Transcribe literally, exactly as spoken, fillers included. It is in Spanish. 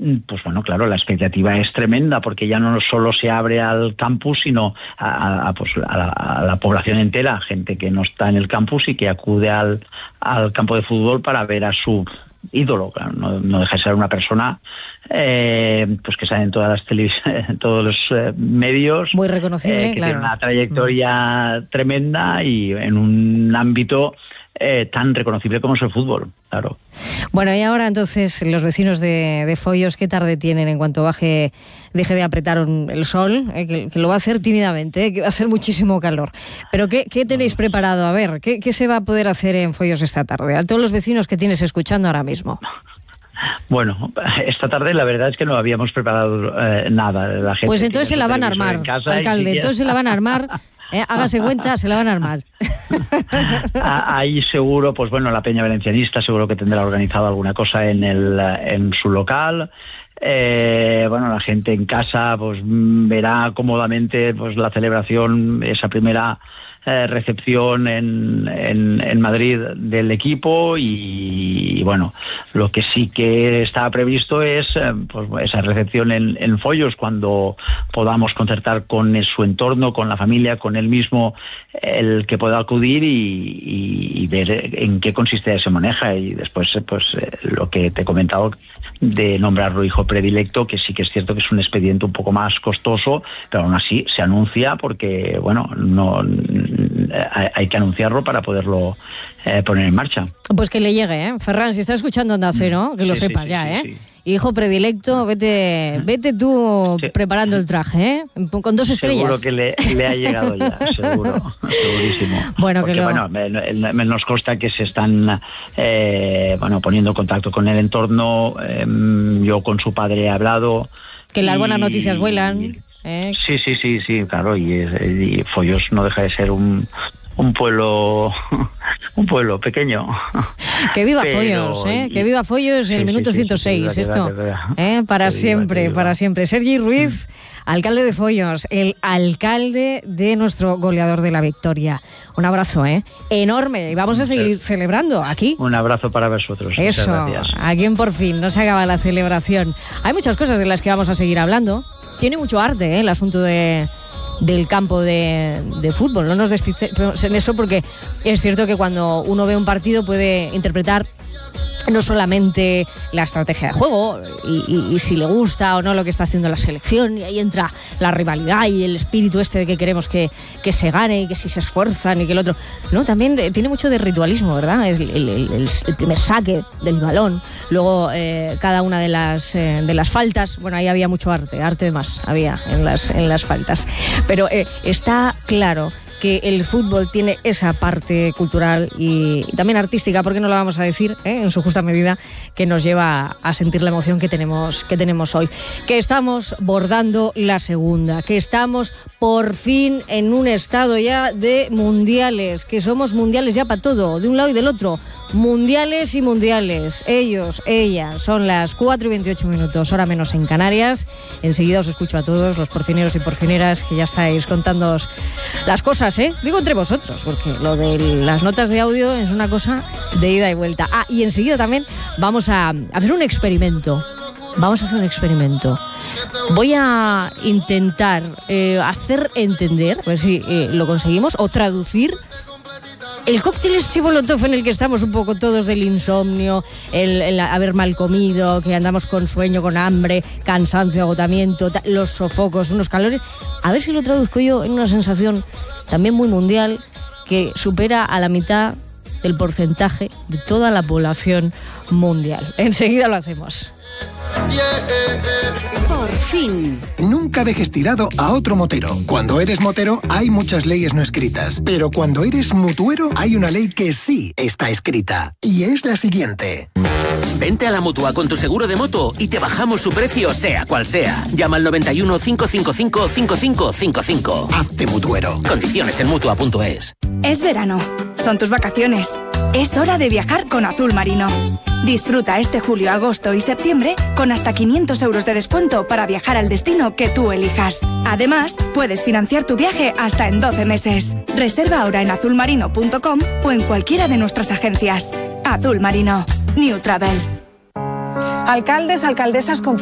pues bueno, claro, la expectativa es tremenda porque ya no solo se abre al campus, sino a, a, pues, a, la, a la población entera, gente que no está en el campus y que acude al, al campo de fútbol para ver a su ídolo. Claro, no, no deja de ser una persona eh, pues que sale en todas las televisiones, en todos los eh, medios, muy reconocible, eh, que claro. tiene una trayectoria mm. tremenda y en un ámbito Eh, tan reconocible como es el fútbol, claro. Bueno, y ahora entonces los vecinos de, de Foios, ¿qué tarde tienen en cuanto baje, deje de apretar un, el sol? Eh, que, que lo va a hacer tímidamente, eh, que va a hacer muchísimo calor. Pero ¿qué, qué tenéis preparado? A ver, ¿qué, ¿qué se va a poder hacer en Foios esta tarde? A todos los vecinos que tienes escuchando ahora mismo. Bueno, esta tarde la verdad es que no habíamos preparado eh, nada. La gente pues entonces se la van a armar, alcalde, entonces se la van a armar. Eh, hágase cuenta, se la van a armar. Ahí seguro, pues bueno, la Peña Valencianista seguro que tendrá organizado alguna cosa en el en su local. Eh, bueno, la gente en casa pues verá cómodamente pues la celebración, esa primera eh, recepción en, en, en Madrid del equipo y, y bueno, lo que sí que está previsto es eh, pues esa recepción en, en Foios cuando podamos concertar con su entorno, con la familia, con él mismo, el que pueda acudir y, y, y ver en qué consiste ese maneja y después pues eh, lo que te he comentado de nombrarlo hijo predilecto, que sí que es cierto que es un expediente un poco más costoso, pero aún así se anuncia porque, bueno, no hay que anunciarlo para poderlo eh, poner en marcha. Pues que le llegue, ¿eh? Ferran, si está escuchando Onda Cero, que lo sí, sepas sí, ya, sí, ¿eh? Sí, sí. Hijo predilecto, vete vete tú sí. preparando el traje, ¿eh? Con dos estrellas. Seguro que le, le ha llegado ya, seguro, segurísimo. Bueno, porque, que lo... bueno, me, me nos consta que se están eh, bueno, poniendo en contacto con el entorno. Eh, yo con su padre he hablado. Que las y... buenas noticias vuelan. ¿eh? Sí, sí, sí, sí, claro. Y, y Foios no deja de ser un... un pueblo un pueblo pequeño. Que viva Pero, Foios, ¿eh? Y, que viva Foios en sí, el minuto sí, ciento seis, sí, esto, ¿eh? Para que siempre, viva, para siempre. Sergi Ruiz, mm. alcalde de Foios, el alcalde de nuestro goleador de la victoria. Un abrazo, ¿eh? Enorme. Y vamos a seguir sí. celebrando aquí. Un abrazo para vosotros. Eso, aquí en Por Fin, no se acaba la celebración. Hay muchas cosas de las que vamos a seguir hablando. Tiene mucho arte, ¿eh? El asunto de... del campo de, de fútbol. No nos despistemos en eso porque es cierto que cuando uno ve un partido puede interpretar no solamente la estrategia de juego y, y, y si le gusta o no lo que está haciendo la selección, y ahí entra la rivalidad y el espíritu este de que queremos que, que se gane y que si se esfuerzan y que el otro... No, también de, tiene mucho de ritualismo, ¿verdad? Es el, el, el, el primer saque del balón, luego eh, cada una de las, eh, de las faltas, bueno, ahí había mucho arte, arte de más había en las, en las faltas, pero eh, está claro que el fútbol tiene esa parte cultural y, y también artística, ¿por qué no la vamos a decir, eh, en su justa medida, que nos lleva a, a sentir la emoción que tenemos, que tenemos hoy? Que estamos bordando la segunda, que estamos por fin en un estado ya de mundiales, que somos mundiales ya para todo, de un lado y del otro. Mundiales y mundiales. Ellos, ellas, son las cuatro y veintiocho minutos, hora menos en Canarias. Enseguida os escucho a todos, los porcineros y porcineras, que ya estáis contándoos las cosas, ¿eh? Digo entre vosotros, porque lo de las notas de audio es una cosa de ida y vuelta. Ah, y enseguida también vamos a hacer un experimento. Vamos a hacer un experimento. Voy a intentar eh, hacer entender, a ver si eh, lo conseguimos, o traducir el cóctel este Molotov en el que estamos un poco todos del insomnio, el, el haber mal comido, que andamos con sueño, con hambre, cansancio, agotamiento, los sofocos, unos calores. A ver si lo traduzco yo en una sensación también muy mundial que supera a la mitad del porcentaje de toda la población mundial. Enseguida lo hacemos. Por fin. Nunca dejes tirado a otro motero. Cuando eres motero hay muchas leyes no escritas, pero cuando eres mutuero hay una ley que sí está escrita, y es la siguiente. Vente a la Mutua con tu seguro de moto y te bajamos su precio sea cual sea. Llama al noventa y uno, cinco cinco cinco, cinco cinco cinco cinco. Hazte mutuero. Condiciones en mutua punto es. Es verano. Son tus vacaciones. Es hora de viajar con Azul Marino. Disfruta este julio, agosto y septiembre con hasta quinientos euros de descuento para viajar al destino que tú elijas. Además, puedes financiar tu viaje hasta en doce meses. Reserva ahora en azul marino punto com o en cualquiera de nuestras agencias. Azul Marino. New Travel. Alcaldes, alcaldesas con